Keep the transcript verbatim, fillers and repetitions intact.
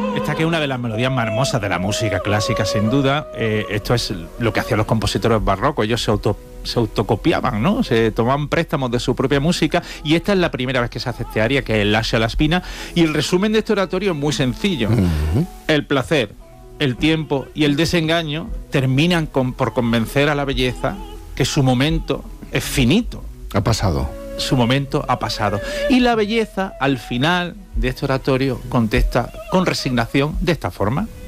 Esta que es una de las melodías más hermosas de la música clásica, sin duda. Eh, esto es lo que hacían los compositores barrocos. Ellos se auto se autocopiaban, ¿no? Se tomaban préstamos de su propia música, y esta es la primera vez que se hace este aria, que es el Lascia alla Spina, y el resumen de este oratorio es muy sencillo. Uh-huh. El placer, el tiempo y el desengaño terminan con, por convencer a la belleza que su momento es finito. Ha pasado. Su momento ha pasado. Y la belleza, al final de este oratorio, contesta con resignación de esta forma.